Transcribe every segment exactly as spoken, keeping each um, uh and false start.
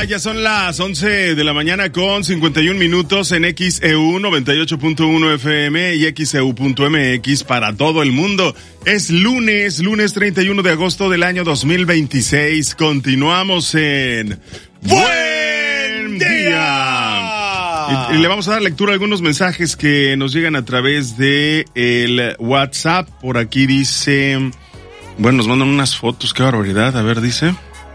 ya son las once de la mañana con cincuenta y un minutos en X E U noventa y ocho punto uno F M y X E U punto M X para todo el mundo. Es lunes, lunes treinta y uno de agosto del año dos mil veintiséis. Continuamos en Buen Día. Y, y le vamos a dar lectura a algunos mensajes que nos llegan a través de el WhatsApp. Por aquí dice, bueno, nos mandan unas fotos, qué barbaridad. A ver, dice.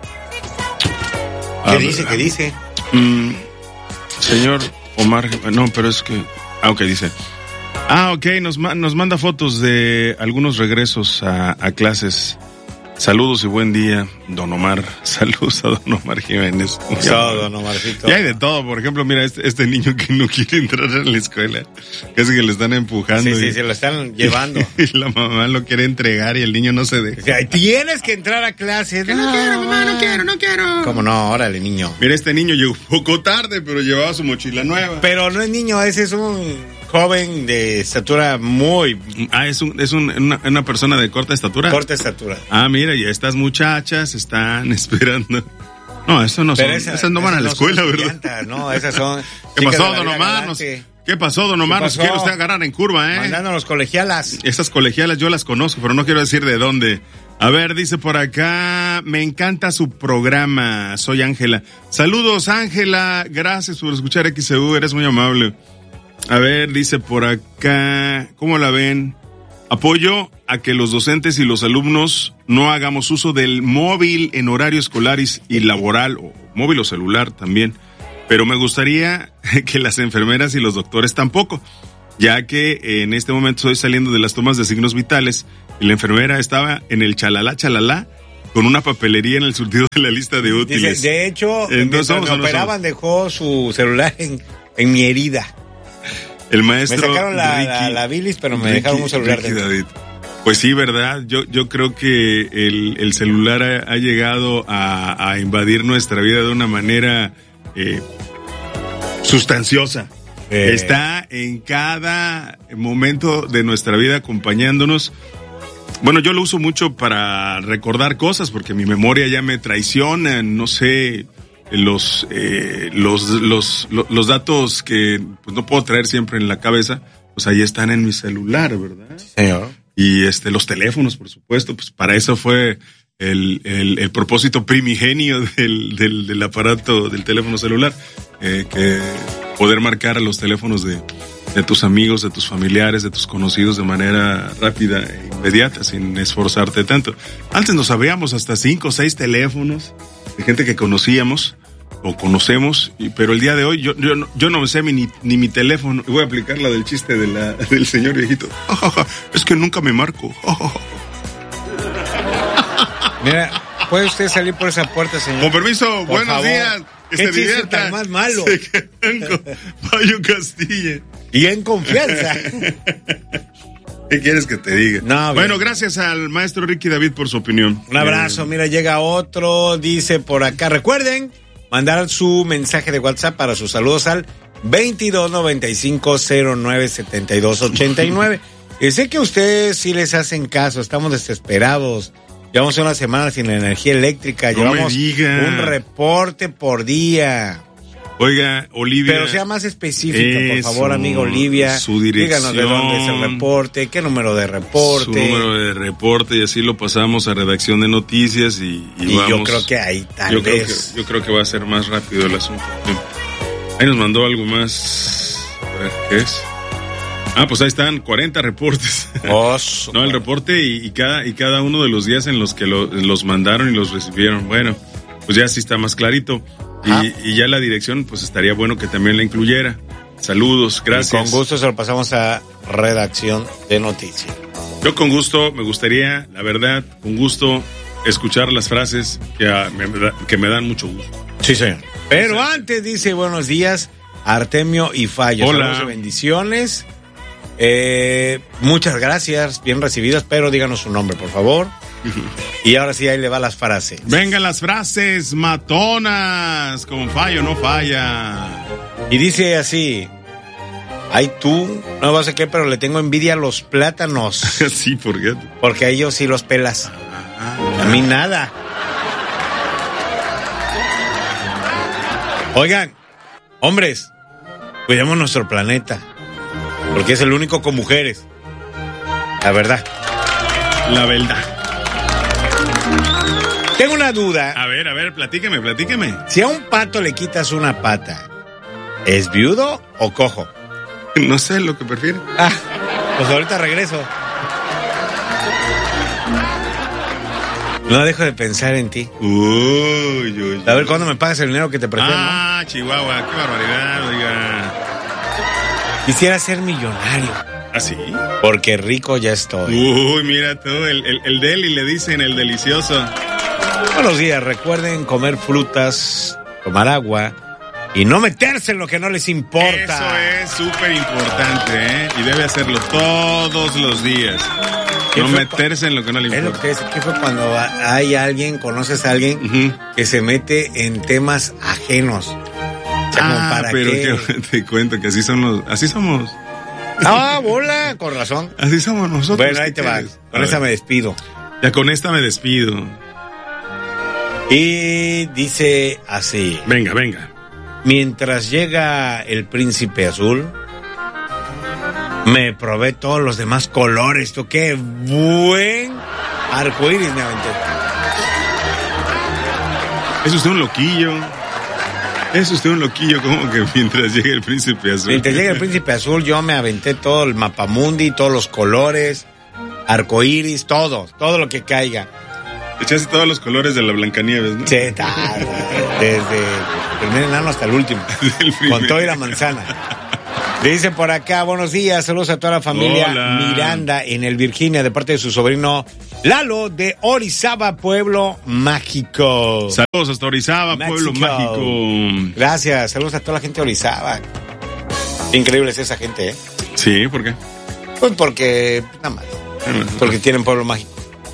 ¿Qué dice? ¿Qué dice? Mm, señor Omar, no, pero es que, ah, ok, dice. Ah, ok, nos, nos manda fotos de algunos regresos a, a clases. Saludos y buen día, don Omar. Saludos a don Omar Jiménez. Saludos, don Omarcito. Y hay de todo, por ejemplo, mira, este, este niño que no quiere entrar a la escuela, casi que le están empujando. Sí, sí, y, se lo están llevando. Y la mamá lo quiere entregar y el niño no se deja. O sea, tienes que entrar a clases. No, no quiero, mamá, no quiero, no quiero. ¿Cómo no? Órale, niño. Mira, este niño llegó poco tarde, pero llevaba su mochila nueva. Pero no es niño, ese es un joven de estatura muy... Ah, es, un, es un, una, una persona de corta estatura. Corta estatura. Ah, mira, y estas muchachas están esperando. No, eso no Pero son, esa, esas no van a la no escuela, ¿verdad? Llantas, no, esas son... ¿Qué pasó, don Omar? Nos, ¿Qué pasó, don Omar? Nos quiere usted agarrar en curva, ¿eh? Mandándonos colegialas. Esas colegialas yo las conozco, pero no quiero decir de dónde. A ver, dice por acá, me encanta su programa, soy Ángela. Saludos, Ángela, gracias por escuchar X E U, eres muy amable. A ver, dice por acá, ¿cómo la ven? Apoyo a que los docentes y los alumnos no hagamos uso del móvil en horario escolar y laboral, o móvil o celular también, pero me gustaría que las enfermeras y los doctores tampoco, ya que en este momento estoy saliendo de las tomas de signos vitales y la enfermera estaba en el chalalá, chalalá, con una papelería en el surtido de la lista de útiles. Dice, de hecho, entonces mientras me operaban dejó su celular en, en mi herida. El maestro me sacaron la, Ricky, la, la bilis, pero me Ricky, dejaron un celular Ricky dentro. David. Pues sí, ¿verdad? Yo yo creo que el, el celular ha, ha llegado a, a invadir nuestra vida de una manera eh, sustanciosa. Eh. Está en cada momento de nuestra vida acompañándonos. Bueno, yo lo uso mucho para recordar cosas porque mi memoria ya me traiciona, no sé... Los, eh, los, los, los, los datos que pues, no puedo traer siempre en la cabeza, pues ahí están en mi celular, ¿verdad? Sí, señor. Y este, los teléfonos, por supuesto, pues para eso fue el, el, el propósito primigenio del, del, del aparato del teléfono celular, eh, que poder marcar a los teléfonos de, de tus amigos, de tus familiares, de tus conocidos de manera rápida e inmediata, sin esforzarte tanto. Antes nos sabíamos hasta cinco o seis teléfonos de gente que conocíamos o conocemos, y, pero el día de hoy yo, yo, yo no me sé ni, ni mi teléfono. Voy a aplicar la del chiste de la, del señor viejito. Es que nunca me marco. Mira, ¿puede usted salir por esa puerta, señor? Con permiso, por buenos favor. días. Que ¿Qué se chiste diviertan. tan más malo? Se quedan con Payo Castilla. Y en confianza. ¿Qué quieres que te diga? No, bueno, gracias al maestro Ricky David por su opinión. Un abrazo. Eh, Mira, llega otro, dice por acá. Recuerden mandar su mensaje de WhatsApp para sus saludos al veintidós noventa y cinco cero nueve setenta y dos ochenta y nueve. Y sé que a ustedes sí les hacen caso, estamos desesperados. Llevamos una semana sin energía eléctrica, no llevamos un reporte por día. Oiga, Olivia. Pero sea más específica, por favor, amiga Olivia. Su dirección. Díganos de dónde es el reporte, qué número de reporte. Su número de reporte, y así lo pasamos a redacción de noticias y, y, y vamos. yo creo que ahí tal yo vez. Creo que, yo creo que va a ser más rápido el asunto. Ahí nos mandó algo más. A ver, ¿qué es? Ah, pues ahí están, cuarenta reportes. Oh, no, el reporte y, y cada y cada uno de los días en los que lo, los mandaron y los recibieron. Bueno, pues ya sí está más clarito. Y, y ya la dirección, pues estaría bueno que también la incluyera. Saludos, gracias. Y con gusto se lo pasamos a redacción de noticias. Yo con gusto, me gustaría, la verdad, con gusto, escuchar las frases que, a, me, que me dan mucho gusto. Sí, señor. Pero sí. Antes dice buenos días, Artemio y Fallo. Hola. Saludos y bendiciones. Eh, muchas gracias, bien recibidas, pero díganos su nombre, por favor. Y ahora sí, ahí le va las frases. Vengan las frases matonas, con Fallo no falla. Y dice así: ay, tú, no vas a qué, pero le tengo envidia a los plátanos. Sí, ¿por qué? Porque a ellos sí los pelas. Ah, a mí nada. Oigan, hombres, cuidemos nuestro planeta, porque es el único con mujeres. La verdad. La verdad. Tengo una duda. A ver, a ver, platíqueme, platíqueme. Si a un pato le quitas una pata, ¿es viudo o cojo? No sé lo que prefiere. Ah, pues ahorita regreso. No dejo de pensar en ti. Uy, uy, uy. A ver cuándo me pagas el dinero que te presté. Ah, ¿no? Chihuahua, qué barbaridad, oiga. Quisiera ser millonario. ¿Ah, sí? Porque rico ya estoy. Uy, mira tú, el, el, el deli le dicen el delicioso. Buenos días, recuerden comer frutas, tomar agua y no meterse en lo que no les importa. Eso es súper importante, ¿eh? Y debe hacerlo todos los días. No meterse en lo que no le importa. Es lo que te decía, ¿qué fue cuando hay alguien, conoces a alguien uh-huh. que se mete en temas ajenos? O sea, ah, ¿para pero qué? Que te cuento que así son los, así somos. Ah, bola, con razón. Así somos nosotros. Bueno, ahí te vas. Con esta me despido. Ya con esta me despido. Y dice así. Venga, venga. Mientras llega el príncipe azul, me probé todos los demás colores. Tú qué buen arcoíris me aventé. Es usted un loquillo. Es usted un loquillo, como que mientras llegue el príncipe azul. Mientras llegue el príncipe azul, yo me aventé todo el mapamundi, todos los colores, arcoíris, todo, todo lo que caiga. Echaste todos los colores de la Blancanieves, ¿no? Sí, tal, desde el primer enano hasta el último. Con todo y la manzana. Dice por acá, buenos días, saludos a toda la familia Hola. Miranda en el Virginia, de parte de su sobrino Lalo de Orizaba, Pueblo Mágico. Saludos hasta Orizaba, México. Pueblo Mágico. Gracias, saludos a toda la gente de Orizaba. Increíble es esa gente, ¿eh? Sí, ¿por qué? Pues porque, nada más, porque tienen Pueblo Mágico.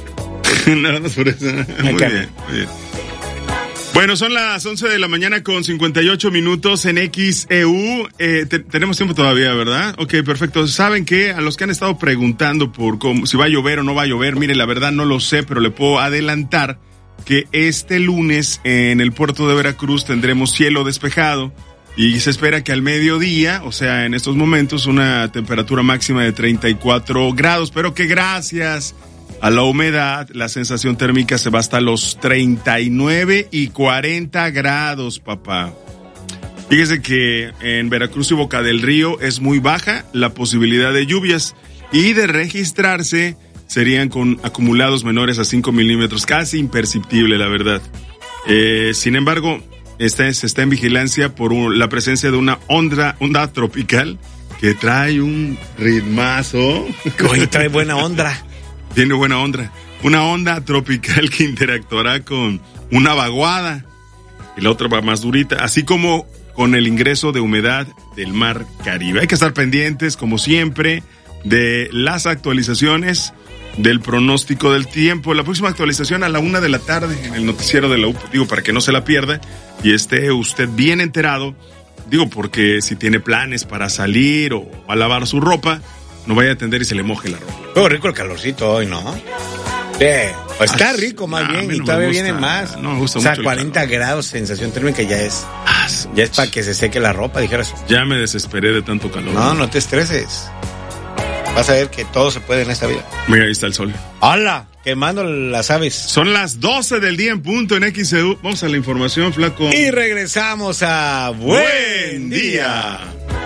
Nada más por eso. Muy bien, muy bien. Bueno, son las once de la mañana con cincuenta y ocho minutos en X E U. Eh, te, tenemos tiempo todavía, ¿verdad? Ok, perfecto. ¿Saben qué? A los que han estado preguntando por cómo, si va a llover o no va a llover, mire, la verdad no lo sé, pero le puedo adelantar que este lunes en el puerto de Veracruz tendremos cielo despejado y se espera que al mediodía, o sea, en estos momentos, una temperatura máxima de treinta y cuatro grados, pero que gracias a la humedad, la sensación térmica se va hasta los treinta y nueve y cuarenta grados, papá. Fíjese que en Veracruz y Boca del Río es muy baja la posibilidad de lluvias y de registrarse serían con acumulados menores a cinco milímetros, casi imperceptible, la verdad. Eh, sin embargo, esta se está en vigilancia por un, la presencia de una onda, onda tropical que trae un ritmazo. Oye, trae buena onda. Tiene buena onda. Una onda tropical que interactuará con una vaguada y la otra va más durita, así como con el ingreso de humedad del mar Caribe. Hay que estar pendientes, como siempre, de las actualizaciones del pronóstico del tiempo. La próxima actualización a la una de la tarde en el noticiero de la U P, digo, para que no se la pierda y esté usted bien enterado. Digo, porque si tiene planes para salir o a lavar su ropa, no vaya a atender y se le moje la ropa. Todo rico el calorcito hoy, ¿no? Sí, pues está Ay, rico más no, bien no y todavía gusta, vienen más. No me gusta o sea, mucho el cuarenta calor. grados, sensación térmica ya es. Ah, Ya es para que se seque la ropa, dijeras. Ya me desesperé de tanto calor. No, no te estreses. Vas a ver que todo se puede en esta vida. Mira, ahí está el sol. ¡Hala! Quemando las aves. Son las doce del día en punto en X E U. Vamos a la información, flaco. Y regresamos a Buen Día.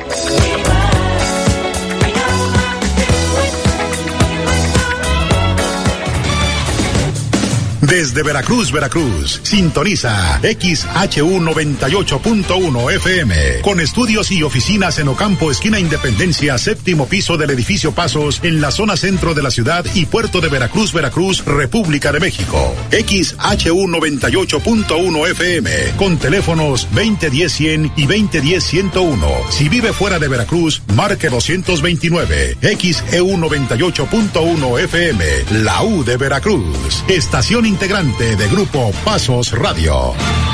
Desde Veracruz, Veracruz, sintoniza X H U noventa y ocho punto uno F M, con estudios y oficinas en Ocampo, esquina Independencia, séptimo piso del edificio Pasos, en la zona centro de la ciudad y puerto de Veracruz, Veracruz, República de México. X H U noventa y ocho punto uno F M, con teléfonos veinte diez cien y veinte diez ciento uno. Si vive fuera de Veracruz, marque doscientos veintinueve. X E U noventa y ocho punto uno F M, la U de Veracruz. Estación integrante de Grupo Pasos Radio.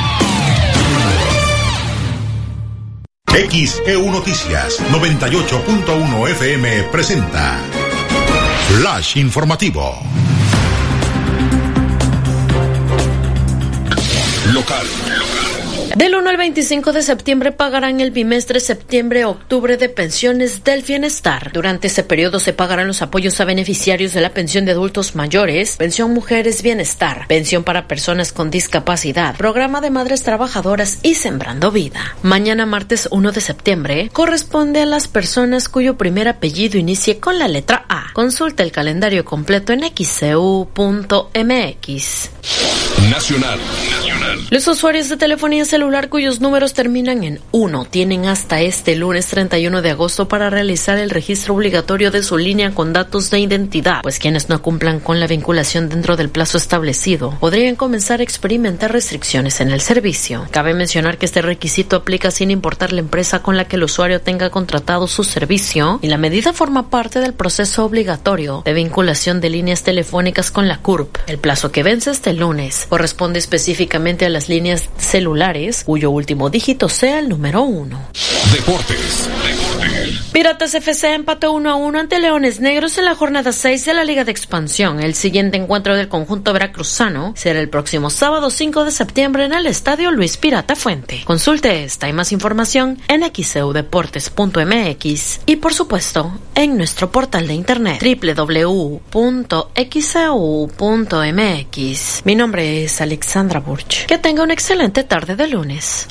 X E U Noticias noventa y ocho punto uno F M presenta Flash Informativo. Local. Del uno al veinticinco de septiembre pagarán el bimestre septiembre-octubre de pensiones del bienestar. Durante ese periodo se pagarán los apoyos a beneficiarios de la pensión de adultos mayores, pensión mujeres bienestar, pensión para personas con discapacidad, programa de madres trabajadoras y Sembrando Vida. Mañana martes uno de septiembre corresponde a las personas cuyo primer apellido inicie con la letra A. Consulta el calendario completo en x c u punto m x. Nacional. Nacional. Los usuarios de telefonía celular cuyos números terminan en uno tienen hasta este lunes treinta y uno de agosto para realizar el registro obligatorio de su línea con datos de identidad, pues quienes no cumplan con la vinculación dentro del plazo establecido podrían comenzar a experimentar restricciones en el servicio. Cabe mencionar que este requisito aplica sin importar la empresa con la que el usuario tenga contratado su servicio, y la medida forma parte del proceso obligatorio de vinculación de líneas telefónicas con la C U R P. El plazo que vence este lunes corresponde específicamente a las líneas celulares cuyo último dígito sea el número uno. Deportes. Deportes. Piratas F C empató uno a uno ante Leones Negros en la jornada seis de la Liga de Expansión. El siguiente encuentro del conjunto veracruzano será el próximo sábado cinco de septiembre en el Estadio Luis Pirata Fuente. Consulte esta y más información en x c u deportes punto m x y por supuesto en nuestro portal de internet doble u doble u doble u punto x c u punto m x. Mi nombre es Alexandra Burch. Que tenga una excelente tarde de lunes.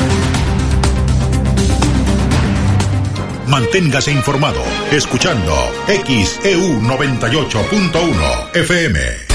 Manténgase informado escuchando X E U noventa y ocho punto uno F M.